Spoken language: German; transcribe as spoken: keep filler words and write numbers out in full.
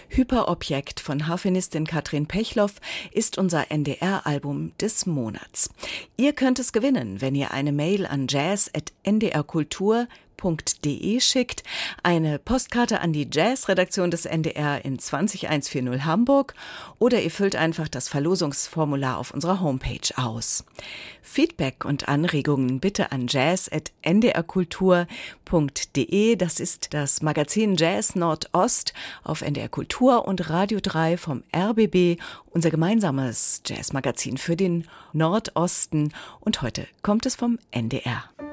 Hyperobjekt von Harfenistin Katrin Pechloff ist unser N D R-Album des Monats. Ihr könnt es gewinnen, wenn ihr eine Mail an jazz at n d r kultur punkt d e schickt, eine Postkarte an die Jazz-Redaktion des N D R in zwanzig einhundertvierzig Hamburg oder ihr füllt einfach das Verlosungsformular auf unserer Homepage aus. Feedback und Anregungen bitte an jazz at n d r kultur punkt d e. Das ist das Magazin Jazz Nordost auf N D R Kultur und Radio drei vom R B B, unser gemeinsames Jazzmagazin für den Nordosten. Und heute kommt es vom N D R.